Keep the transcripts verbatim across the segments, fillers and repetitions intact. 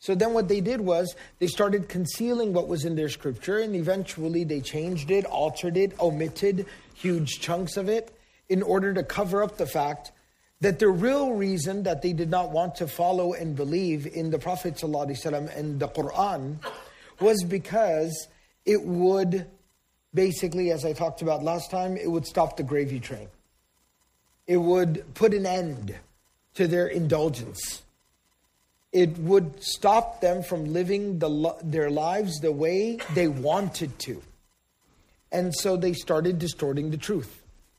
So then what they did was, they started concealing what was in their scripture, and eventually they changed it, altered it, omitted huge chunks of it, in order to cover up the fact that the real reason that they did not want to follow and believe in the Prophet ﷺ and the Quran was because it would, basically, as I talked about last time, it would stop the gravy train. It would put an end to their indulgence. It would stop them from living the, their lives the way they wanted to. And so they started distorting the truth.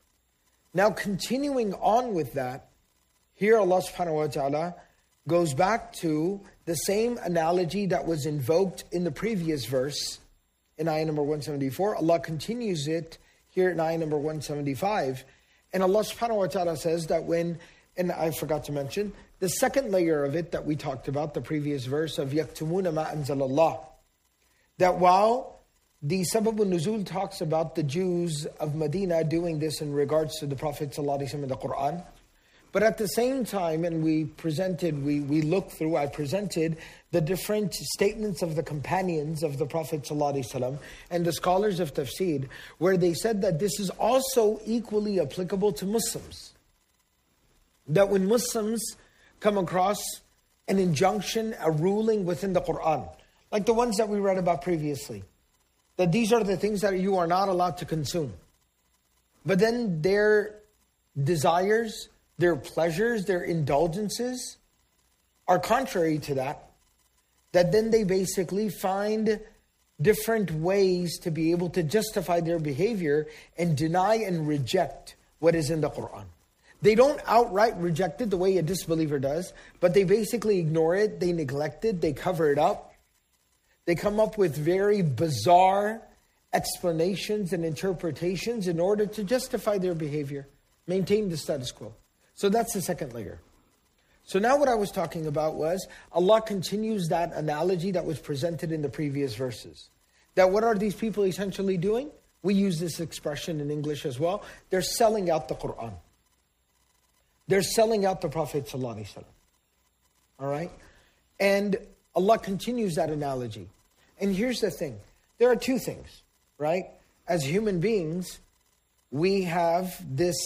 Now continuing on with that, here Allah subhanahu wa ta'ala goes back to the same analogy that was invoked in the previous verse, in ayah number one seventy-four. Allah continues it here in ayah number one seventy-five. And Allah subhanahu wa ta'ala says that when, and I forgot to mention, the second layer of it that we talked about, the previous verse of يَكْتُمُونَ مَا أَنزَلَ اللَّهِ, that while the Sabab al-Nuzul talks about the Jews of Medina doing this in regards to the Prophet ﷺ in the Quran, but at the same time, and we presented, we, we looked through, I presented the different statements of the companions of the Prophet ﷺ and the scholars of tafsir, where they said that this is also equally applicable to Muslims. That when Muslims come across an injunction, a ruling within the Quran, like the ones that we read about previously, that these are the things that you are not allowed to consume. But then their desires, their pleasures, their indulgences are contrary to that, that then they basically find different ways to be able to justify their behavior and deny and reject what is in the Quran. They don't outright reject it the way a disbeliever does, but they basically ignore it, they neglect it, they cover it up. They come up with very bizarre explanations and interpretations in order to justify their behavior, maintain the status quo. So that's the second layer. So now what I was talking about was, Allah continues that analogy that was presented in the previous verses. That what are these people essentially doing? We use this expression in English as well. They're selling out the Quran. They're selling out the Prophet ﷺ. All right? And Allah continues that analogy. And here's the thing. There are two things, right? As human beings, we have this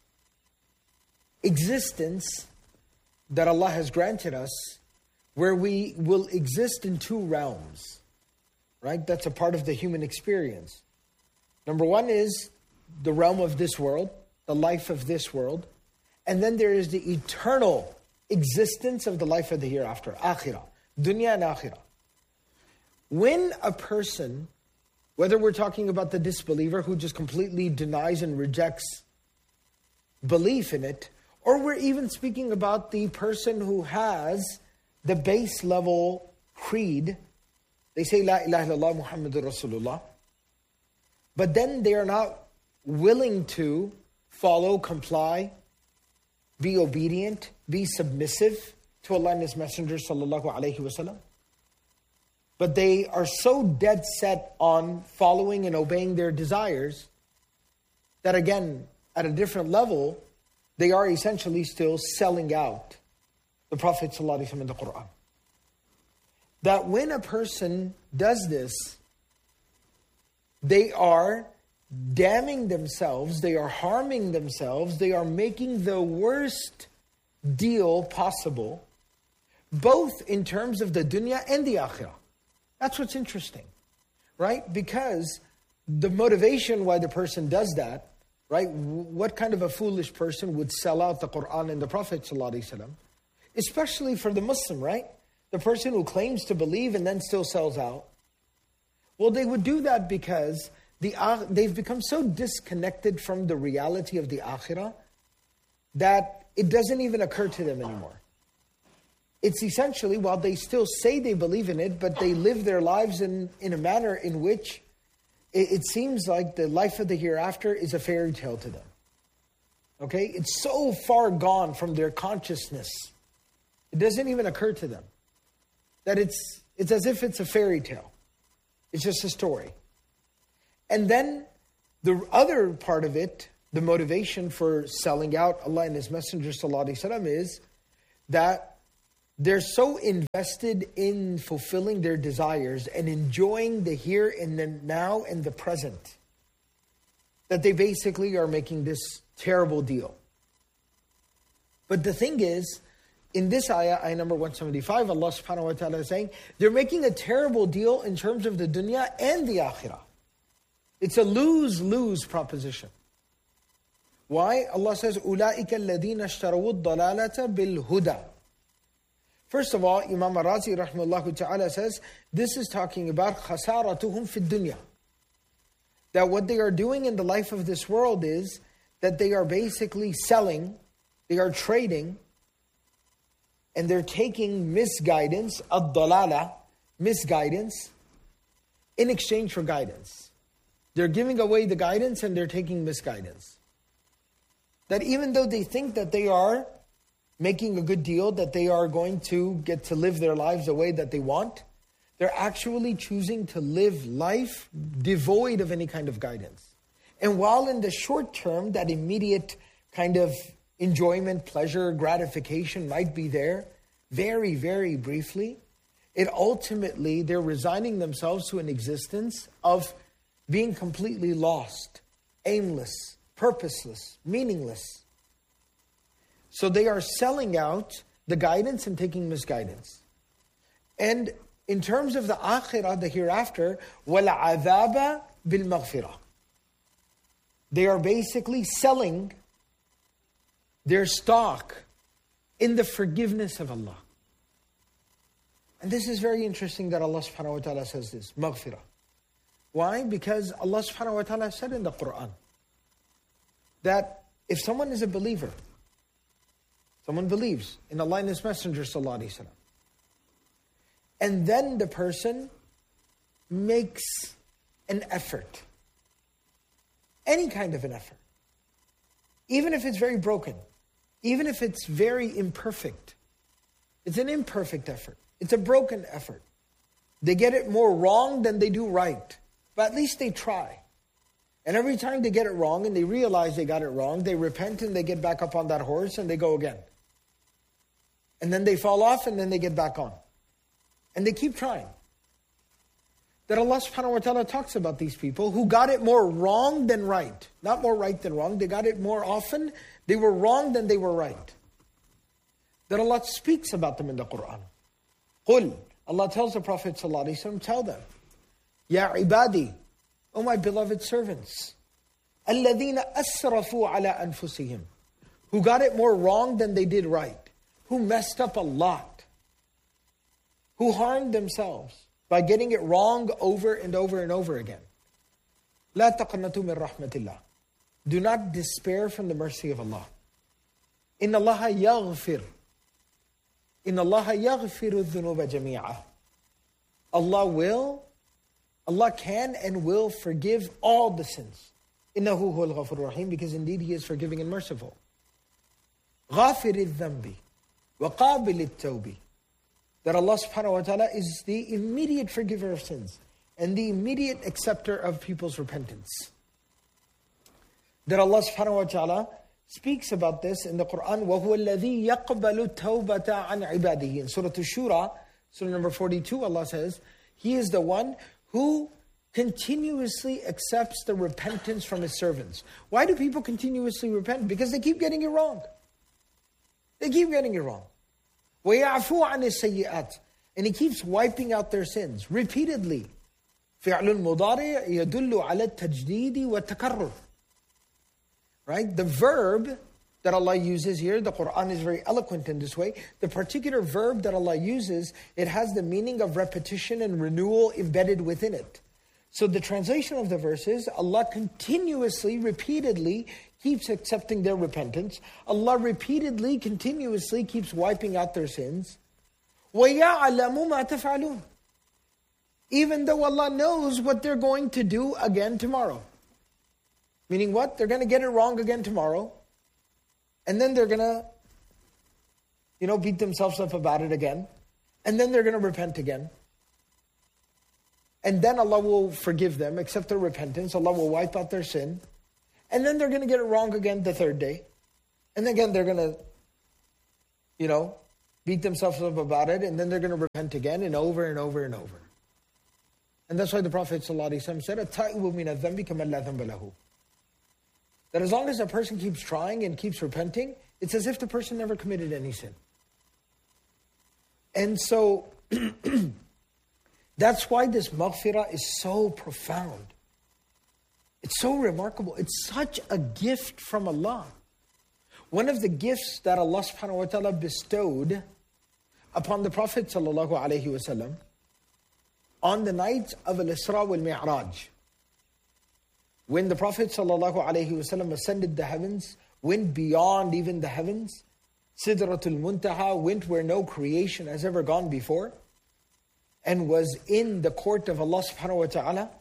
existence that Allah has granted us where we will exist in two realms, right? That's a part of the human experience. Number one is the realm of this world, the life of this world. And then there is the eternal existence of the life of the hereafter, akhirah, dunya and akhirah. When a person, whether we're talking about the disbeliever who just completely denies and rejects belief in it, or we're even speaking about the person who has the base level creed, they say La ilaha illallah Muhammadur Rasulullah, but then they are not willing to follow, comply, be obedient, be submissive to Allah and His Messenger sallallahu alaihi wasallam. But they are so dead set on following and obeying their desires that again, at a different level, they are essentially still selling out the Prophet sallallahu alaihi wasallam in the Quran. That when a person does this, they are damning themselves, they are harming themselves, they are making the worst deal possible, both in terms of the dunya and the akhirah. That's what's interesting, right? Because the motivation why the person does that, right? What kind of a foolish person would sell out the Quran and the Prophet ﷺ? Especially for the Muslim, right? The person who claims to believe and then still sells out. Well, they would do that because the they've become so disconnected from the reality of the akhirah that it doesn't even occur to them anymore. It's essentially, while they still say they believe in it, but they live their lives in, in a manner in which it, it seems like the life of the hereafter is a fairy tale to them. Okay? It's so far gone from their consciousness. It doesn't even occur to them. That it's it's as if it's a fairy tale. It's just a story. And then the other part of it, the motivation for selling out Allah and His Messenger sallallahu alaihi wasallam, is that they're so invested in fulfilling their desires and enjoying the here and the now and the present that they basically are making this terrible deal. But the thing is, in this ayah, ayah number one seventy-five, Allah subhanahu wa ta'ala is saying, they're making a terrible deal in terms of the dunya and the akhirah. It's a lose-lose proposition. Why? Allah says, أُولَٰئِكَ الَّذِينَ اشْتَرَوُوا الضَّلَالَةَ بِالْهُدَى. First of all, Imam Ar-Razi rahimahullah ta'ala says, this is talking about خَسَارَتُهُمْ فِي الدُّنْيَا. That what they are doing in the life of this world is that they are basically selling, they are trading, and they're taking misguidance, ad-dalala, misguidance, in exchange for guidance. They're giving away the guidance and they're taking misguidance. That even though they think that they are making a good deal, that they are going to get to live their lives the way that they want, they're actually choosing to live life devoid of any kind of guidance. And while in the short term, that immediate kind of enjoyment, pleasure, gratification might be there, very, very briefly, it ultimately, they're resigning themselves to an existence of being completely lost, aimless, purposeless, meaningless. So they are selling out the guidance and taking misguidance. And in terms of the akhirah, the hereafter, وَالْعَذَابَ بِالْمَغْفِرَةِ. They are basically selling their stock in the forgiveness of Allah. And this is very interesting that Allah subhanahu wa ta'ala says this, maghfirah. Why? Because Allah subhanahu wa ta'ala said in the Quran that if someone is a believer, someone believes in Allah and His Messenger sallallahu alaihi wasallam, and then the person makes an effort, any kind of an effort, even if it's very broken, even if it's very imperfect, it's an imperfect effort, it's a broken effort. They get it more wrong than they do right, but at least they try. And every time they get it wrong and they realize they got it wrong, they repent and they get back up on that horse and they go again. And then they fall off and then they get back on. And they keep trying. That Allah subhanahu wa ta'ala talks about these people who got it more wrong than right. Not more right than wrong. They got it more often. They were wrong than they were right. That Allah speaks about them in the Quran. Qul. Allah tells the Prophet sallallahu alaihi wasallam, tell them, Ya ibadi, O my beloved servants, alladhina asrafu ala anfusihim, who got it more wrong than they did right, who messed up a lot, who harmed themselves by getting it wrong over and over and over again. La taqnatu min rahmatillah. Do not despair from the mercy of Allah. Inna Allaha yaghfir. Inna Allaha yaghfiru dhunuba jami'ah. Allah will, Allah can and will forgive all the sins. Innahu huwal ghafurur rahim, because indeed He is forgiving and merciful. Ghafir al-dhanbi wa qabil al-tawbi. That Allah subhanahu wa ta'ala is the immediate forgiver of sins and the immediate acceptor of people's repentance. That Allah subhanahu wa ta'ala speaks about this in the Quran, وَهُوَ الَّذِي يَقْبَلُ التَّوْبَةَ عَنْ عِبَادِهِ. In Surah Ash-Shura, Surah number forty-two, Allah says, He is the one who continuously accepts the repentance from His servants. Why do people continuously repent? Because they keep getting it wrong. They keep getting it wrong. وَيَعْفُوا عَنِ السَّيِّئَاتِ. And He keeps wiping out their sins repeatedly. فِعْلُ الْمُضَارِعِ يَدُلُّ عَلَى التَّجْدِيدِ وَالتَّكَرُّرِ. Right? The verb that Allah uses here, the Quran is very eloquent in this way. The particular verb that Allah uses, it has the meaning of repetition and renewal embedded within it. So the translation of the verse is, Allah continuously, repeatedly keeps accepting their repentance. Allah repeatedly, continuously keeps wiping out their sins. وَيَعْلَمُ مَا تَفْعَلُونَ. Even though Allah knows what they're going to do again tomorrow. Meaning what? They're going to get it wrong again tomorrow. And then they're going to, you know, beat themselves up about it again. And then they're going to repent again. And then Allah will forgive them, accept their repentance. Allah will wipe out their sin. And then they're going to get it wrong again the third day. And again, they're going to, you know, beat themselves up about it, and then they're going to repent again and over and over and over. And that's why the Prophet ﷺ said, "At-ta'ibu min adh-dhanbi kaman la dhanba lahu." That as long as a person keeps trying and keeps repenting, it's as if the person never committed any sin. And so, that's why this maghfirah is so profound. It's so remarkable. It's such a gift from Allah. One of the gifts that Allah subhanahu wa ta'ala bestowed upon the Prophet sallallahu alaihi wasallam on the night of Al-Isra wal-Mi'raj, when the Prophet sallallahu alaihi wasallam ascended the heavens, went beyond even the heavens, Sidratul Muntaha, went where no creation has ever gone before, and was in the court of Allah subhanahu wa ta'ala.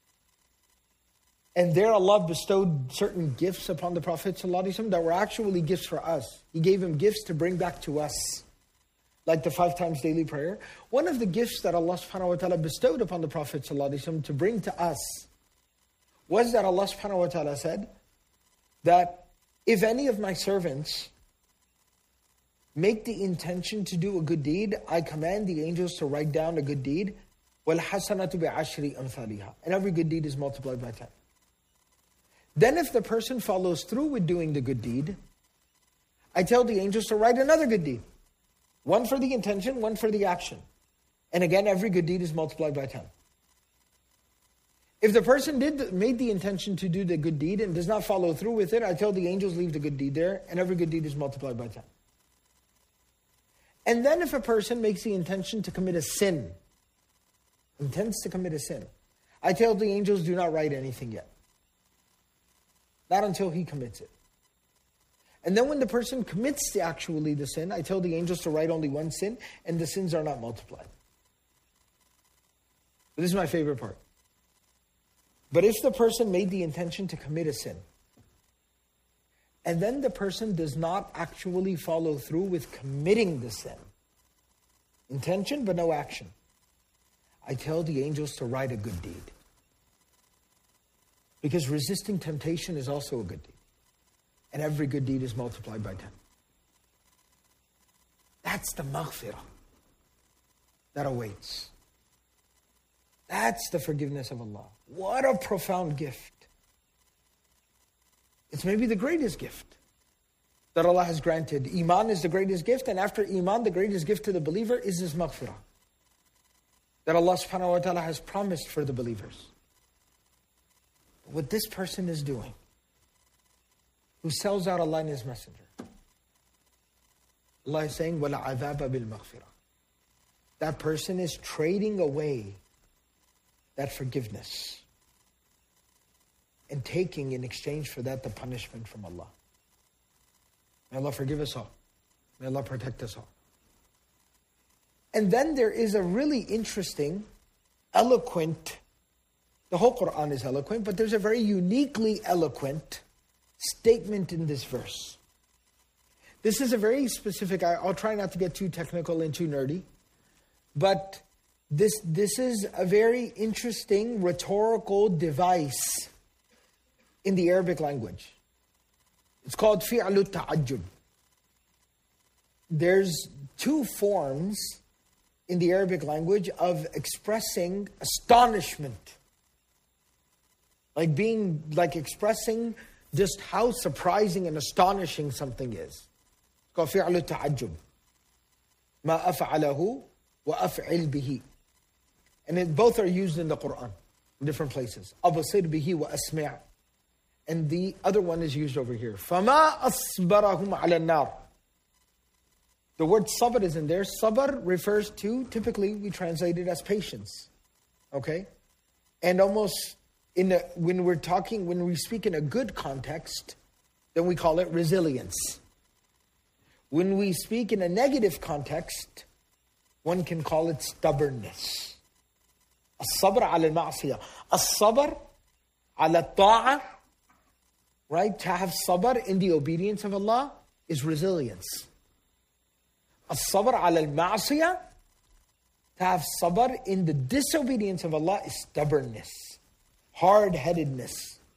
And there Allah bestowed certain gifts upon the Prophet ﷺ that were actually gifts for us. He gave him gifts to bring back to us, like the five times daily prayer. One of the gifts that Allah subhanahu wa ta'ala bestowed upon the Prophet ﷺ to bring to us was that Allah subhanahu wa ta'ala said that if any of my servants make the intention to do a good deed, I command the angels to write down a good deed. وَالْحَسَنَةُ بِعَشْرِ أَمْثَالِهَا. And every good deed is multiplied by ten. Then if the person follows through with doing the good deed, I tell the angels to write another good deed. One for the intention, one for the action. And again, every good deed is multiplied by ten. If the person did made the intention to do the good deed and does not follow through with it, I tell the angels leave the good deed there, and every good deed is multiplied by ten. And then if a person makes the intention to commit a sin, intends to commit a sin, I tell the angels do not write anything yet. Not until he commits it. And then when the person commits the, actually the sin, I tell the angels to write only one sin, and the sins are not multiplied. But this is my favorite part. But if the person made the intention to commit a sin, and then the person does not actually follow through with committing the sin, intention but no action, I tell the angels to write a good deed. Because resisting temptation is also a good deed. And every good deed is multiplied by ten. That's the maghfirah that awaits. That's the forgiveness of Allah. What a profound gift. It's maybe the greatest gift that Allah has granted. Iman is the greatest gift, and after Iman, the greatest gift to the believer is His maghfirah that Allah subhanahu wa ta'ala has promised for the believers. What this person is doing, who sells out Allah and His Messenger, Allah is saying, وَلَا عَذَابَ بِالْمَغْفِرَةِ. That person is trading away that forgiveness and taking in exchange for that the punishment from Allah. May Allah forgive us all. May Allah protect us all. And then there is a really interesting, eloquent, the whole Quran is eloquent, but there's a very uniquely eloquent statement in this verse. This is a very specific, I'll try not to get too technical and too nerdy, but this, this is a very interesting rhetorical device in the Arabic language. It's called fi'lu ta'ajjub. There's two forms in the Arabic language of expressing astonishment. Like being, like expressing just how surprising and astonishing something is. It's called fi'lu ta'ajjub. Ma af'alahu wa af'il bihi. And it, both are used in the Quran, in different places. Abasir bihi wa asmi'. And the other one is used over here. فَمَا أَصْبَرَهُمْ عَلَى النَّارِ. The word sabr is in there. Sabr refers to, typically we translate it as patience. Okay? And almost, in a, when we're talking, when we speak in a good context, then we call it resilience. When we speak in a negative context, one can call it stubbornness. الصبر على المعصية. الصبر على الطاعة. Right? To have sabr in the obedience of Allah is resilience. As-sabr ala al-ma'asiyah, to have sabr in the disobedience of Allah is stubbornness, hard-headedness,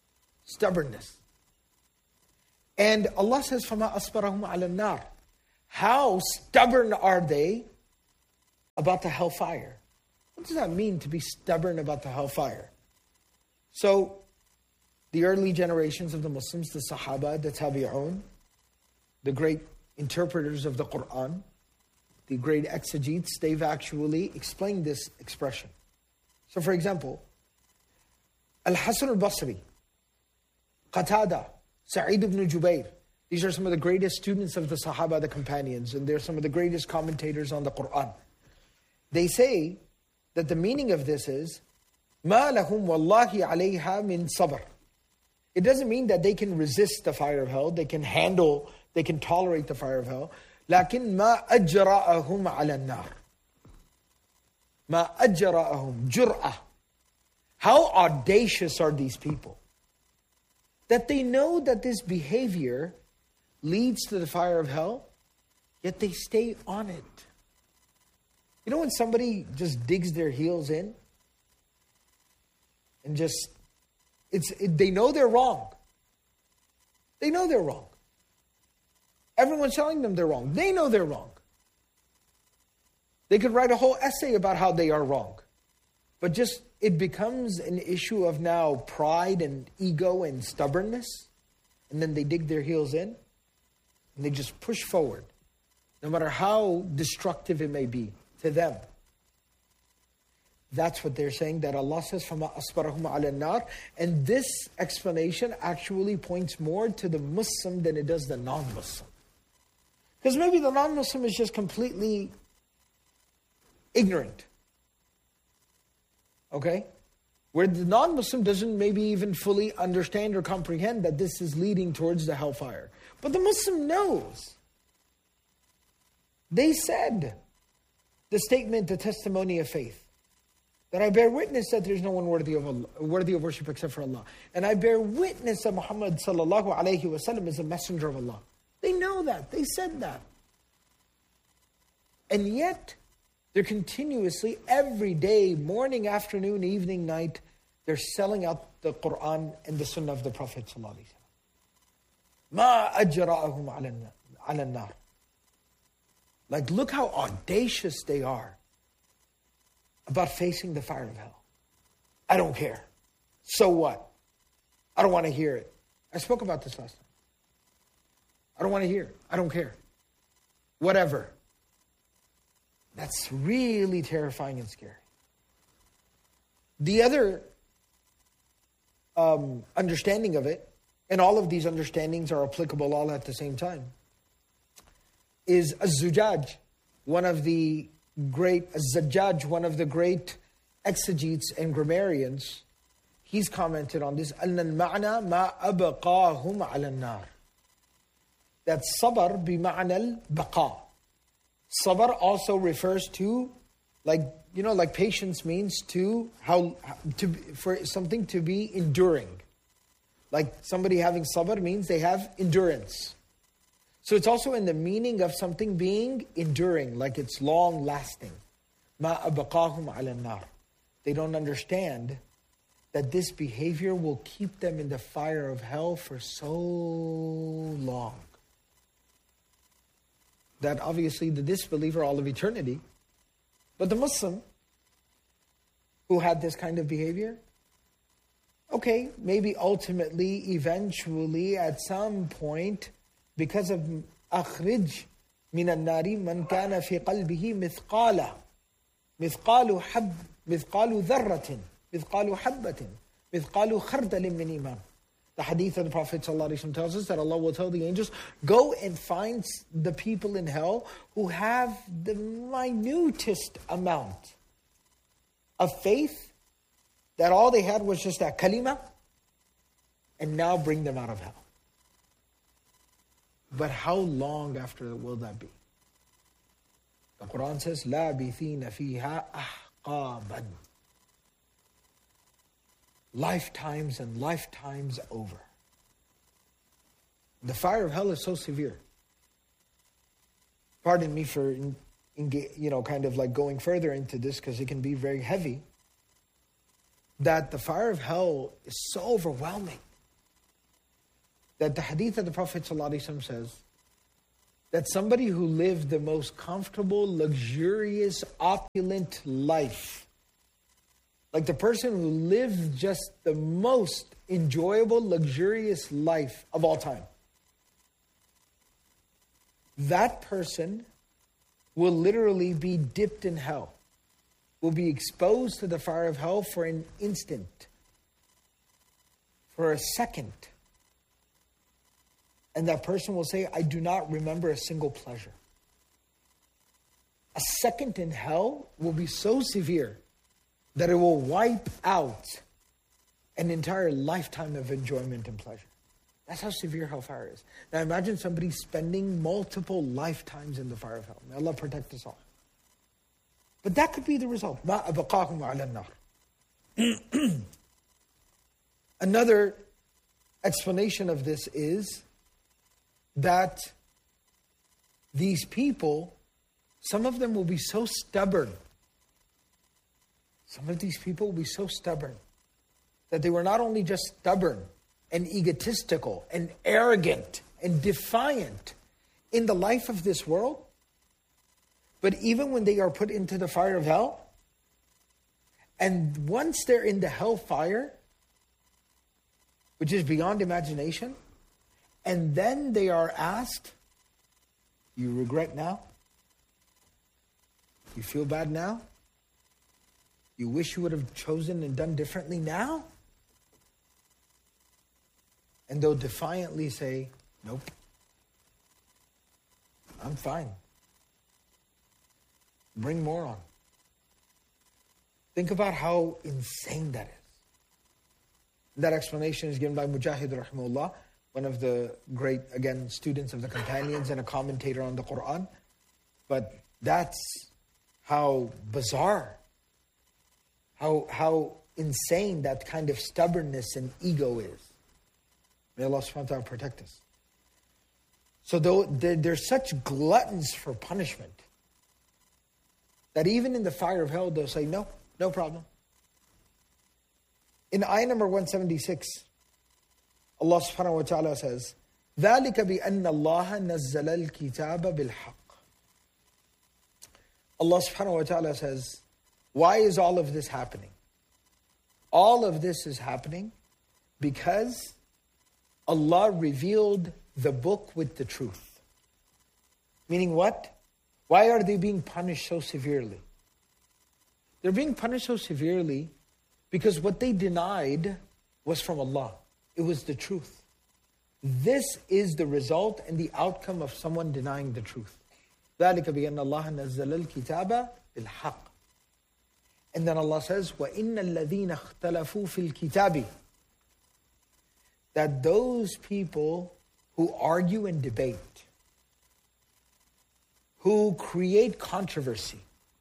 stubbornness. And Allah says, فَمَا أَصْبَرَهُمْ عَلَى النَّارِ. how stubborn are they about the hellfire? What does that mean to be stubborn about the hellfire? So, the early generations of the Muslims, the Sahaba, the Tabi'un, the great interpreters of the Quran, the great exegetes, they've actually explained this expression. So for example, Al-Hasan al-Basri, Qatada, Sa'id ibn Jubayr, these are some of the greatest students of the Sahaba, the companions, and they're some of the greatest commentators on the Quran. They say that the meaning of this is, مَا لَهُمْ وَاللَّهِ عَلَيْهَا مِنْ صَبْرٍ. It doesn't mean that they can resist the fire of hell, they can handle, they can tolerate the fire of hell. لكن ما أجرأهم على النار. ما أجرأهم جرأة. How audacious are these people? That they know that this behavior leads to the fire of hell, yet they stay on it. You know when somebody just digs their heels in and just, it's it, they know they're wrong. They know they're wrong. Everyone's telling them they're wrong. They know they're wrong. They could write a whole essay about how they are wrong. But just, it becomes an issue of now pride and ego and stubbornness. And then they dig their heels in. And they just push forward. No matter how destructive it may be to them. That's what they're saying, that Allah says, فَمَا أَصْبَرَهُمْ عَلَى النَّارِ. And this explanation actually points more to the Muslim than it does the non-Muslim. Because maybe the non-Muslim is just completely ignorant. Okay? Where the non-Muslim doesn't maybe even fully understand or comprehend that this is leading towards the hellfire. But the Muslim knows. They said the statement, the testimony of faith. That I bear witness that there is no one worthy of Allah, worthy of worship except for Allah. And I bear witness that Muhammad sallallahu alayhi wa sallam is a messenger of Allah. They know that. They said that. And yet, they're continuously, every day, morning, afternoon, evening, night, they're selling out the Quran and the Sunnah of the Prophet sallallahu alayhi wa sallam. مَا أَجْرَأَهُمْ عَلَى النَّارِ. Like, look how audacious they are about facing the fire of hell. I don't care. So what? I don't want to hear it. I spoke about this last time. I don't want to hear it. I don't care. Whatever. That's really terrifying and scary. The other um, understanding of it, and all of these understandings are applicable all at the same time, is Az-Zujaj, one of the great, Az-Zajjaj, one of the great exegetes and grammarians. He's commented on this, أَنَّ الْمَعْنَى مَا أَبَقَاهُمْ عَلَى النَّارِ. That sabr bima'na al-baqa. Sabr also refers to, like, you know, like patience means to, how, to for something to be enduring. Like somebody having sabr means they have endurance. So it's also in the meaning of something being enduring, like it's long lasting. مَا أَبَقَاهُمْ عَلَى النَّارِ. They don't understand that this behavior will keep them in the fire of hell for so long. That obviously the disbeliever all of eternity, but the Muslim who had this kind of behavior, okay, maybe ultimately, eventually, at some point, because of أخرج من النار من كان في قلبه مثقال مثقال حب مثقال ذرة مثقال حبة مثقال خردل من إيمان. The hadith of the Prophet ﷺ tells us that Allah will tell the angels, go and find the people in hell who have the minutest amount of faith, that all they had was just that kalima, and now bring them out of hell. But how long after will that be? The Quran says, لَابِثِينَ فِيهَا أَحْقَابًا. Lifetimes and lifetimes over. The fire of hell is so severe. Pardon me for, in, in, you know, kind of like going further into this, because it can be very heavy. That the fire of hell is so overwhelming that the hadith of the Prophet ﷺ says that somebody who lived the most comfortable, luxurious, opulent life, like the person who lived just the most enjoyable, luxurious life of all time, that person will literally be dipped in hell, will be exposed to the fire of hell for an instant, for a second. And that person will say, I do not remember a single pleasure. A second in hell will be so severe that it will wipe out an entire lifetime of enjoyment and pleasure. That's how severe hellfire is. Now imagine somebody spending multiple lifetimes in the fire of hell. May Allah protect us all. But that could be the result. مَا أَبَقَاهُمْ عَلَى النَّارِ. Another explanation of this is that these people, some of them will be so stubborn. Some of these people will be so stubborn that they were not only just stubborn and egotistical and arrogant and defiant in the life of this world, but even when they are put into the fire of hell, and once they're in the hellfire, which is beyond imagination, and then they are asked, you regret now? You feel bad now? You wish you would have chosen and done differently now? And they'll defiantly say, nope, I'm fine. Bring more on. Think about how insane that is. That explanation is given by Mujahid rahimahullah, one of the great, again, students of the companions and a commentator on the Quran. But that's how bizarre, how, how insane that kind of stubbornness and ego is. May Allah subhanahu wa ta'ala protect us. So though they're, they're such gluttons for punishment that even in the fire of hell, they'll say, no, no problem. In ayah number one seventy-six, Allah subhanahu wa ta'ala says, ذَلِكَ بِأَنَّ اللَّهَ نَزَّلَ الْكِتَابَ بِالْحَقِّ. Allah subhanahu wa ta'ala says, why is all of this happening? All of this is happening because Allah revealed the book with the truth. Meaning what? Why are they being punished so severely? They're being punished so severely because what they denied was from Allah. It was the truth. This is the result and the outcome of someone denying the truth. ذَلِكَ بِأَنَّ اللَّهَ نَزَّلَ الْكِتَابَ بِالْحَقِّ. And then Allah says, وَإِنَّ الَّذِينَ اخْتَلَفُوا فِي الْكِتَابِ. That those people who argue and debate, who create controversy.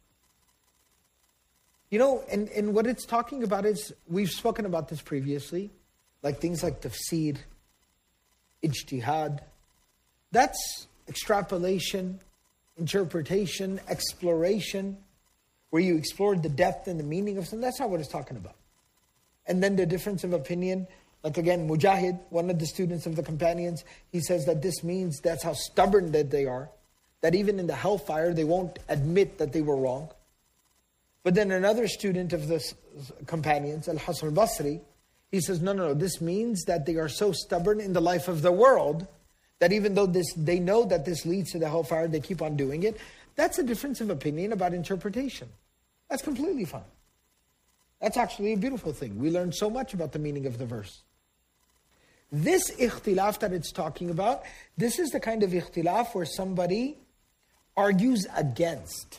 You know, and, and what it's talking about is, we've spoken about this previously, like things like tafsir, ijtihad. That's extrapolation, interpretation, exploration, where you explore the depth and the meaning of something. That's not what it's talking about. And then the difference of opinion, like again, Mujahid, one of the students of the companions, he says that this means that's how stubborn that they are, that even in the hellfire, they won't admit that they were wrong. But then another student of the companions, Al-Hasan al-Basri, he says, no, no, no, this means that they are so stubborn in the life of the world that even though this, they know that this leads to the hellfire, they keep on doing it. That's a difference of opinion about interpretation. That's completely fine. That's actually a beautiful thing. We learn so much about the meaning of the verse. This ikhtilaf that it's talking about, this is the kind of ikhtilaf where somebody argues against.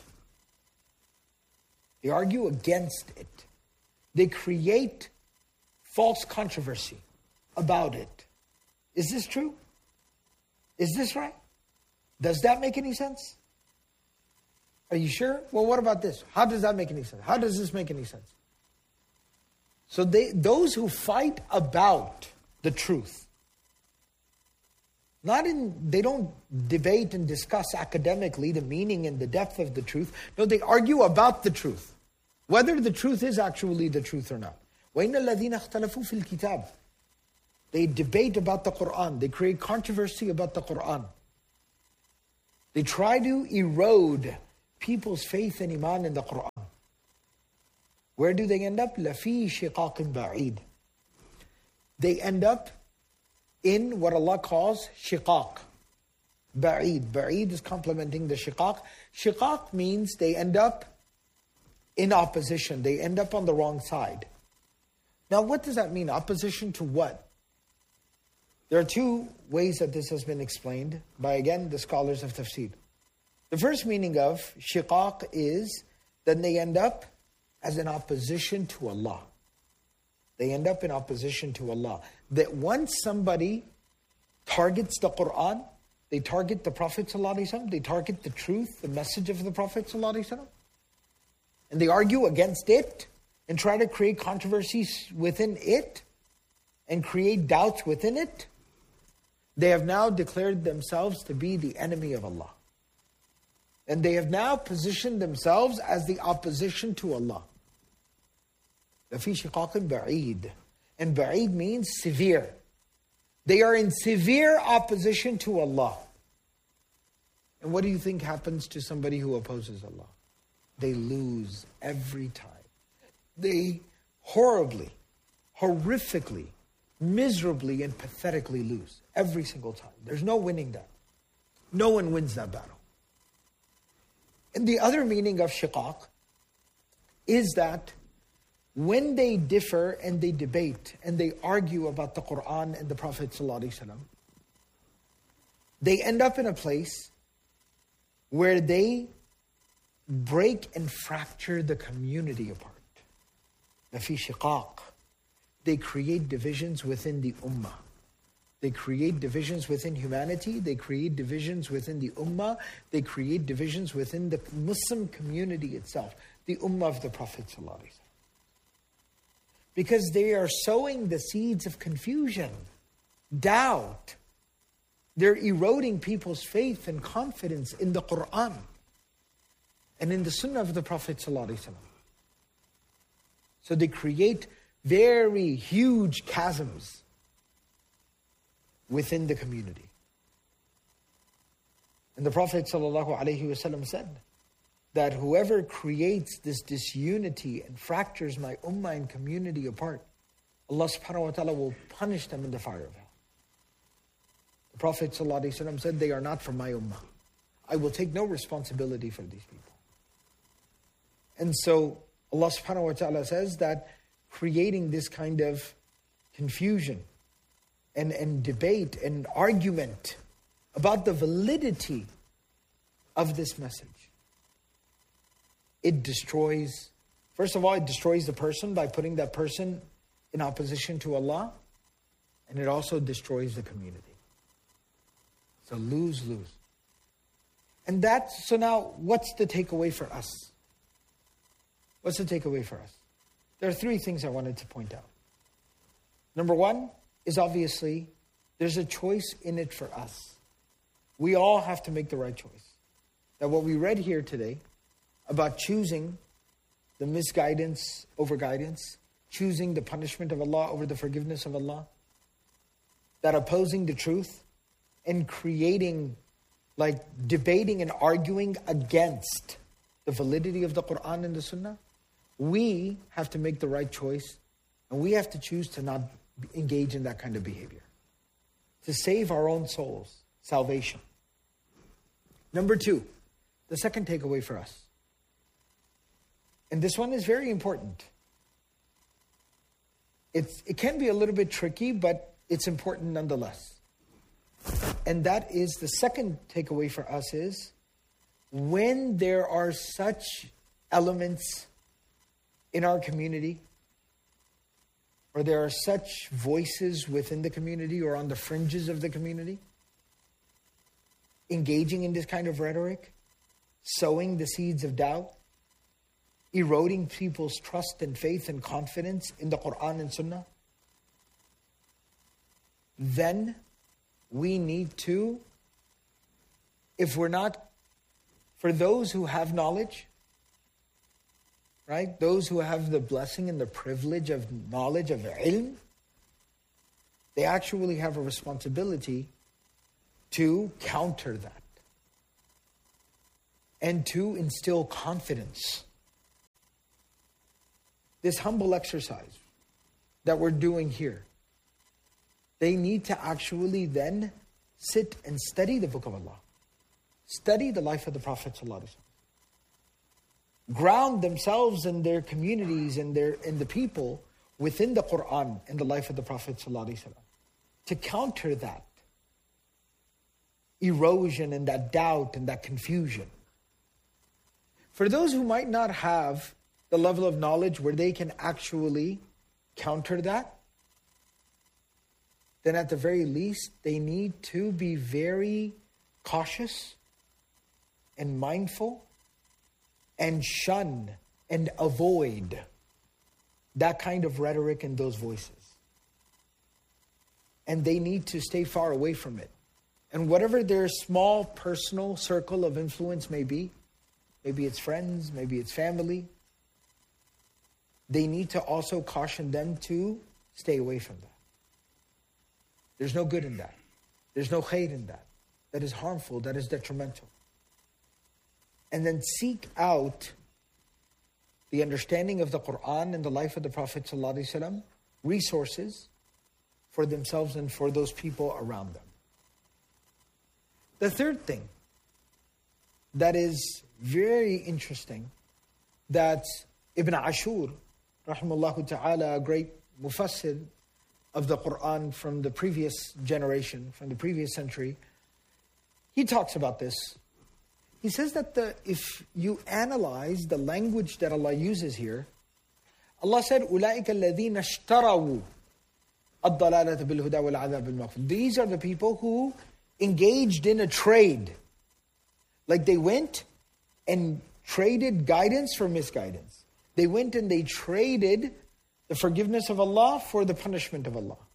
They argue against it. They create false controversy about it. Is this true? Is this right? Does that make any sense? Are you sure? Well, what about this? How does that make any sense? How does this make any sense? So they, those who fight about the truth, not in, they don't debate and discuss academically the meaning and the depth of the truth. No, they argue about the truth, whether the truth is actually the truth or not. وَإِنَّ الَّذِينَ اخْتَلَفُوا فِي الْكِتَابِ. They debate about the Quran. They create controversy about the Quran. They try to erode people's faith and iman in the Quran. Where do they end up? لَفِي شِقَاقٍ بَعِيدٍ. They end up in what Allah calls shiqaq. Ba'id. Ba'id is complementing the shiqaq. Shiqaq means they end up in opposition. They end up on the wrong side. Now what does that mean? Opposition to what? There are two ways that this has been explained by, again, the scholars of tafsir. The first meaning of shiqaq is that they end up as an opposition to Allah. They end up in opposition to Allah. That once somebody targets the Quran, they target the Prophet ﷺ, they target the truth, the message of the Prophet ﷺ, and they argue against it and try to create controversies within it and create doubts within it, they have now declared themselves to be the enemy of Allah. And they have now positioned themselves as the opposition to Allah. لَفِي شِقَاقٍ بَعِيدٍ. And ba'id means severe. They are in severe opposition to Allah. And what do you think happens to somebody who opposes Allah? They lose every time. They horribly, horrifically, miserably, and pathetically lose every single time. There's no winning that. No one wins that battle. And the other meaning of shiqaq is that when they differ and they debate and they argue about the Quran and the Prophet ﷺ, they end up in a place where they break and fracture the community apart. Nafi shiqaq. They create divisions within the ummah. They create divisions within humanity. They create divisions within the ummah. They create divisions within the Muslim community itself, the ummah of the Prophet ﷺ. Because they are sowing the seeds of confusion, doubt. They're eroding people's faith and confidence in the Quran and in the Sunnah of the Prophet ﷺ. So they create very huge chasms within the community. And the Prophet ﷺ said that whoever creates this disunity and fractures my ummah and community apart, Allah subhanahu wa ta'ala will punish them in the fire of hell. The Prophet ﷺ said, they are not from my ummah. I will take no responsibility for these people. And so Allah subhanahu wa ta'ala says that creating this kind of confusion and, and debate and argument about the validity of this message, it destroys, first of all, it destroys the person by putting that person in opposition to Allah, and it also destroys the community. So lose, lose. And that's, so now, what's the takeaway for us? What's the takeaway for us? There are three things I wanted to point out. Number one is obviously, there's a choice in it for us. We all have to make the right choice. That what we read here today about choosing the misguidance over guidance, choosing the punishment of Allah over the forgiveness of Allah, that opposing the truth and creating, like debating and arguing against the validity of the Quran and the Sunnah, we have to make the right choice, and we have to choose to not engage in that kind of behavior, to save our own souls, salvation. Number two, the second takeaway for us, and this one is very important. It's, it can be a little bit tricky, but it's important nonetheless. And that is, the second takeaway for us is, when there are such elements in our community, or there are such voices within the community or on the fringes of the community, engaging in this kind of rhetoric, sowing the seeds of doubt, eroding people's trust and faith and confidence in the Quran and Sunnah, then we need to, if we're not, for those who have knowledge, right? Those who have the blessing and the privilege of knowledge, of ilm, they actually have a responsibility to counter that. and to instill confidence. This humble exercise that we're doing here, they need to actually then sit and study the Book of Allah. Study the life of the Prophet ﷺ. Ground themselves in their communities and their in the people within the Quran and the life of the Prophet ﷺ. To counter that erosion and that doubt and that confusion. For those who might not have the level of knowledge where they can actually counter that, then at the very least, they need to be very cautious and mindful and shun and avoid that kind of rhetoric and those voices. And they need to stay far away from it. And whatever their small personal circle of influence may be, maybe it's friends, maybe it's family, they need to also caution them to stay away from that. There's no good in that. There's no khayr in that. That is harmful, that is detrimental. And then seek out the understanding of the Quran and the life of the Prophet ﷺ, resources for themselves and for those people around them. The third thing that is very interesting, that Ibn Ashur, rahimahullah ta'ala, a great mufassir of the Quran from the previous generation, from the previous century, he talks about this. He says that the, if you analyze the language that Allah uses here, Allah said, أُولَٰئِكَ الَّذِينَ اشْتَرَوُوا الضَّلَالَةَ بِالْهُدَى وَالْعَذَابِ بِالْمَغْفِرَةِ. These are the people who engaged in a trade. Like they went and traded guidance for misguidance. They went and they traded the forgiveness of Allah for the punishment of Allah.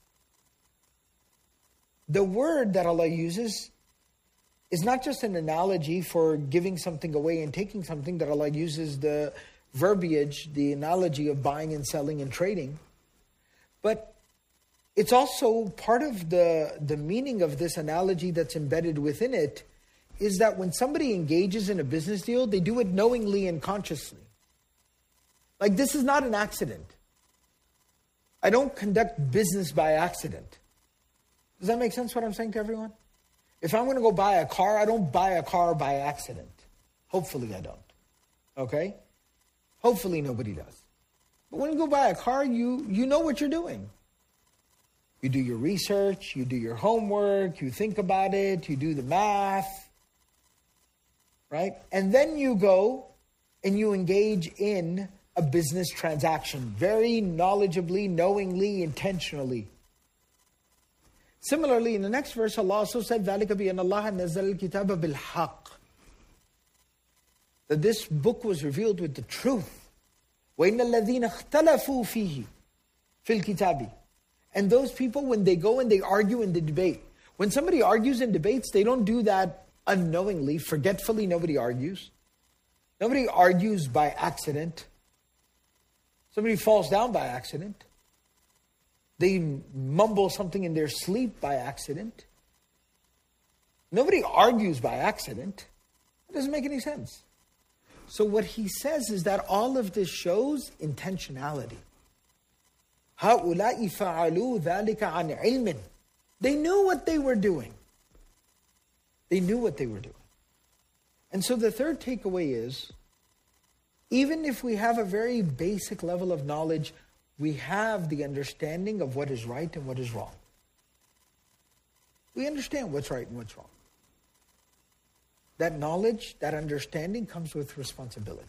The word that Allah uses is not just an analogy for giving something away and taking something, that Allah uses the verbiage, the analogy of buying and selling and trading. But it's also part of the, the meaning of this analogy that's embedded within it, is that when somebody engages in a business deal, they do it knowingly and consciously. Like, this is not an accident. I don't conduct business by accident. Does that make sense what I'm saying to everyone? If I'm going to go buy a car, I don't buy a car by accident. Hopefully I don't. Okay? Hopefully nobody does. But when you go buy a car, you, you know what you're doing. You do your research, you do your homework, you think about it, you do the math. Right? And then you go and you engage in a business transaction, very knowledgeably, knowingly, intentionally. Similarly, in the next verse, Allah also said, ذَلِكَ بِأَنَّ اللَّهَ نَزَّلَ الْكِتَابَ بِالْحَقِّ. That this book was revealed with the truth. وَإِنَّ الَّذِينَ اخْتَلَفُوا فِيهِ فِي الْكِتَابِ. And those people, when they go and they argue in the debate, when somebody argues in debates, they don't do that unknowingly, forgetfully. Nobody argues. Nobody argues by accident. Somebody falls down by accident. They mumble something in their sleep by accident. Nobody argues by accident. It doesn't make any sense. So what he says is that all of this shows intentionality. هَؤُلَاءِ فَعَلُوا ذَلِكَ عَنْ عِلْمٍ. They knew what they were doing. They knew what they were doing. And so the third takeaway is, even if we have a very basic level of knowledge, we have the understanding of what is right and what is wrong. We understand what's right and what's wrong. That knowledge, that understanding comes with responsibility.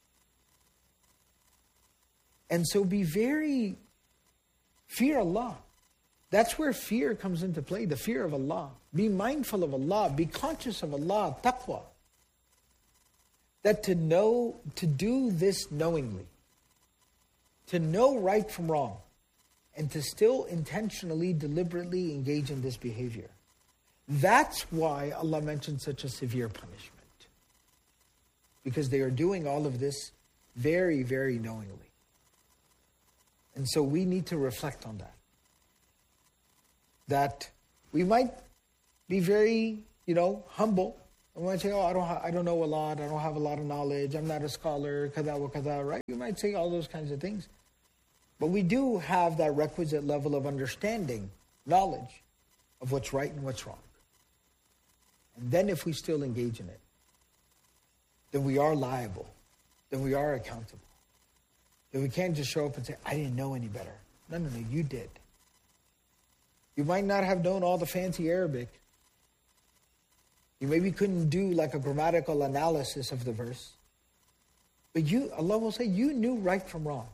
And so be very, fear Allah. That's where fear comes into play, the fear of Allah. Be mindful of Allah, be conscious of Allah, taqwa. That to know, to do this knowingly, to know right from wrong, and to still intentionally, deliberately engage in this behavior. That's why Allah mentioned such a severe punishment. Because they are doing all of this very, very knowingly. And so we need to reflect on that. That we might be very, you know, humble And when I say, oh, I don't, ha- I don't know a lot, I don't have a lot of knowledge, I'm not a scholar, kada wa kada, right? You might say all those kinds of things. But we do have that requisite level of understanding, knowledge of what's right and what's wrong. And then if we still engage in it, then we are liable, then we are accountable. Then we can't just show up and say, I didn't know any better. No, no, no, you did. You might not have known all the fancy Arabic. You maybe couldn't do like a grammatical analysis of the verse. But you, Allah will say, you knew right from wrong.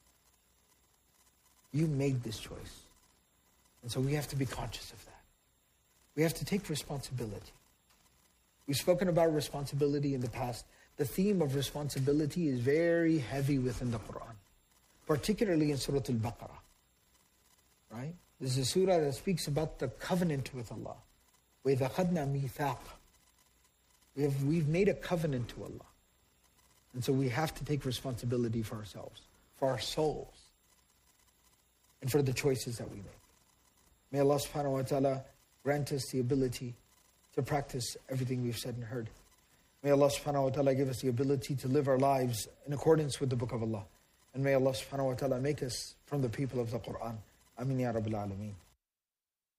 You made this choice. And so we have to be conscious of that. We have to take responsibility. We've spoken about responsibility in the past. The theme of responsibility is very heavy within the Quran, particularly in Surah Al-Baqarah. Right? This is a surah that speaks about the covenant with Allah. وَإِذَا أَخَذْنَا مِيثَاقًا. We have, we've made a covenant to Allah. And so we have to take responsibility for ourselves, for our souls, and for the choices that we make. May Allah subhanahu wa ta'ala grant us the ability to practice everything we've said and heard. May Allah subhanahu wa ta'ala give us the ability to live our lives in accordance with the Book of Allah. And may Allah subhanahu wa ta'ala make us from the people of the Quran. Ameen ya Rabbil Alameen.